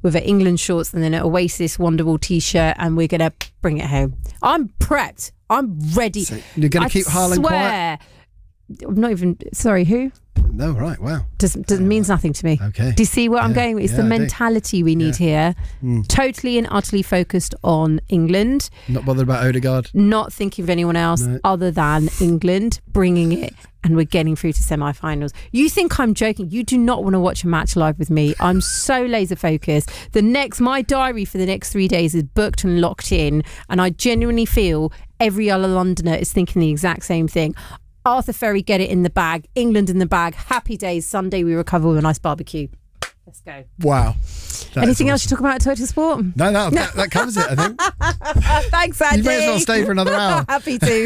with an England shorts and then an Oasis Wonderwall t-shirt, and we're going to bring it home. I'm prepped. I'm ready. So you're going to keep Haaland quiet? I'm not even... Sorry, who? No, right, wow. Means nothing to me. Okay. Do you see what I'm going with? It's the mentality we need here. Totally and utterly focused on England. Not bothered about Odegaard. Not thinking of anyone else other than England, bringing it, and we're getting through to semi-finals. You think I'm joking? You do not want to watch a match live with me. I'm so laser focused. My diary for the next 3 days is booked and locked in, and I genuinely feel every other Londoner is thinking the exact same thing. Arthur Ferry, get it in the bag. England in the bag. Happy days. Sunday we recover with a nice barbecue. Let's go. Wow. Anything else to talk about at Total Sport? No, that covers it, I think. Thanks, Andy. You may as well stay for another hour. Happy to.